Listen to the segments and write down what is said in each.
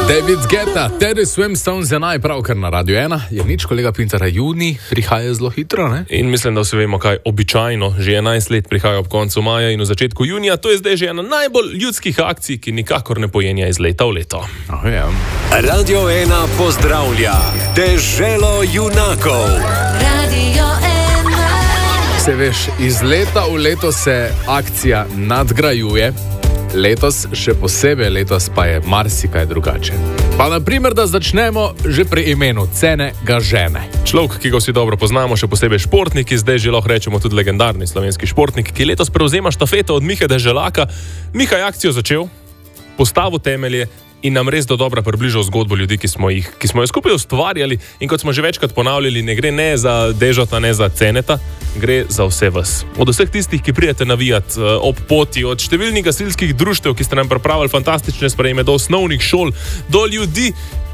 David Guetta, Teddy Swimstones je najpravkar na Radio 1. Je nič, kolega Pintera, juni prihaja zelo hitro, ne? In mislim, da vsi vemo, kaj običajno že 11 let prihaja ob koncu maja in v začetku junija. To je zdaj že ena najbolj ljudskih akcij, ki nikakor ne pojenja iz leta v leto. Oh, ja. Radio 1 pozdravlja Deželo junakov. Radio 1. Se veš, iz leta v leto se akcija nadgrajuje. Letos še posebej, letos pa je marsikaj drugače. Pa naprimer, da začnemo že pri imenu, Cene ga žene. Človek, ki ga vsi dobro poznamo, še posebej športniki, zdaj že lahko rečemo tudi legendarni slovenski športnik, ki letos prevzema štafeto od Mihe Deželaka. Miha je akcijo začel, postavil temelje in nam res do dobra približal zgodbo ljudi, ki smo jo skupaj ustvarjali. In kot smo že večkrat ponavljali, ne gre ne za Dežota, ne za Ceneta, gre za vse vas. Od vseh tistih, ki prijete navijati ob poti, od številnih gasilskih društev, ki ste nam pripravili fantastične sprejeme, do osnovnih šol, do ljudi,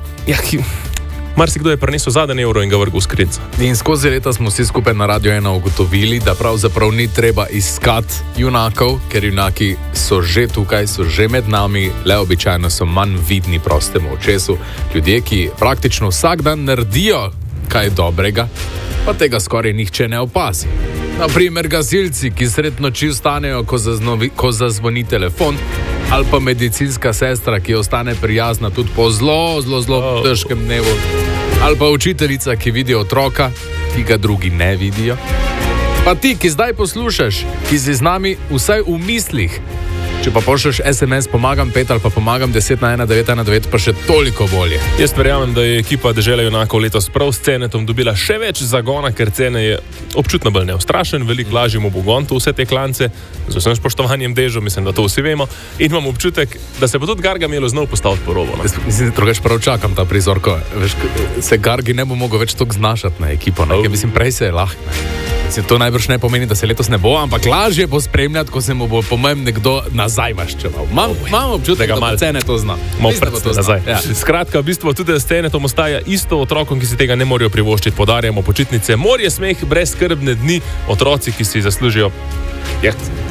marsikdo je prinesel zadnji evro in ga vrgel v skrinjico. In skozi leta smo vsi skupaj na Radio 1 ugotovili, da pravzaprav ni treba iskati junakov, ker junaki so že tukaj, so že med nami, le običajno so manj vidni prostemu očesu. Ljudje, ki praktično vsak dan naredijo kaj dobrega, pa tega skoraj nihče ne opazi. Naprimer gasilci, ki sred noči vstanejo, ko zazvoni telefon, ali pa medicinska sestra, ki ostane prijazna tudi po zelo težkem dnevu, ali pa učiteljica, ki vidi otroka, ki ga drugi ne vidijo. Pa ti, ki zdaj poslušaš, ki si z nami vsaj v mislih, če pa pošlješ SMS pomagam 5 ali pa pomagam 10 na 1919, pa še toliko bolje. Jaz verjamem, da je ekipa Dežele junakov letos prav s Cenetom dobila še več zagona, ker Cene je občutno bolj neustrašen, veliko lažje mu bo gonto vse te klance, z vsem spoštovanjem Dežo, mislim, da to vsi vemo, in imam občutek, da se bo tudi Gargamelo znal postaviti po robu. Mislim, da drugače prav čakam ta prizor, ko se Gargi ne bo mogel več toliko znašati na ekipo, ne? Mislim, prej se je lahko. To najbrž ne pomeni, da se letos ne bo, ampak lažje bo spremljati, ko se mu bo po mojem nekdo nazaj maščeval. Imam občutek, da bo Cene to zna. Ja. Skratka, v bistvu tudi s Cenetom ostaja isto otrokom, ki si tega ne morejo privoščiti. Podarjamo počitnice, morje, smeh, brezskrbne dni, otroci, ki si zaslužijo